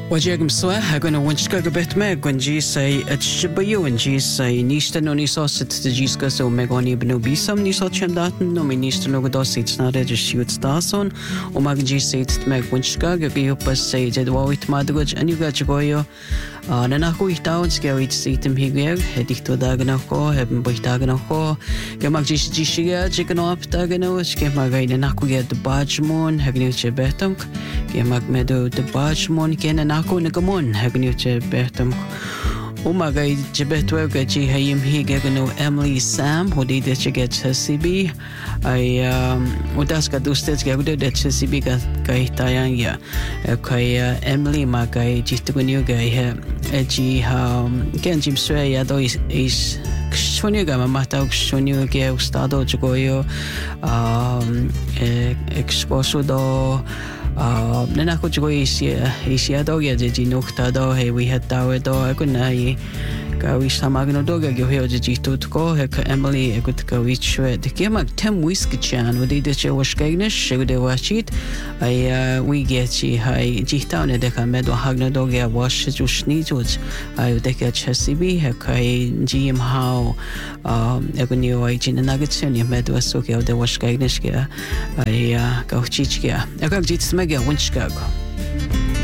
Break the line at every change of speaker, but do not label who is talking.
Wajagam swa hagana wanchka gabet me gwanji say at shibayu and say nista no niso sit the jiska so megoni bno bisam niso chandaten no minister no godos it's not a just shoot stason o magji say it meg wanchka gabi pas say jed wawit madgoj and you got goyo nanako itaon skawit sitem higer hedik to dagana ko hebben boy dagana ko gamagji jishiga chicken up dagana ske magay nanako get the bajmon hagni chebetam Gemag medo the bajmon ken ako nagamon hagniu che behtam umagay jebetwe gaji hayim higagano Emily Sam who did the chiget CB I udas ka dustes gagude de CB ka kai tayang ya kai Emily magay jituguniu gay ji ken jim swe ya do is Shoniga mamata shoniga ustado jogoyo exposo do Nanako jogo isia do ya de nokta do he we had dawe do agunai ka we samagno do ga gyo ji tutko he ka Emily egut ka we chwed kemak tem whiskey chan with the che washkagnish shegde wachit I we get chi hai jihtaune de ka medo hagno do ga wash jushni joj I de ka chesibi he kai jim how egunio I jin nagatsen ye medo so ke de washkagnish ga I ka chichga ka jit smega winchkago